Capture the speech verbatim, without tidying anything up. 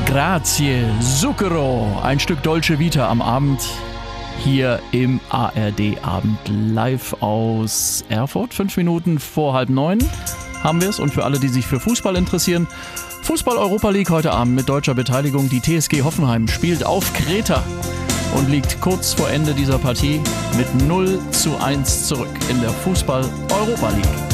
Grazie, Zucchero. Ein Stück Dolce Vita am Abend hier im A R D-Abend live aus Erfurt. Fünf Minuten vor halb neun haben wir es. Und für alle, die sich für Fußball interessieren, Fußball-Europa League heute Abend mit deutscher Beteiligung. Die T S G Hoffenheim spielt auf Kreta und liegt kurz vor Ende dieser Partie mit null zu eins zurück in der Fußball-Europa League.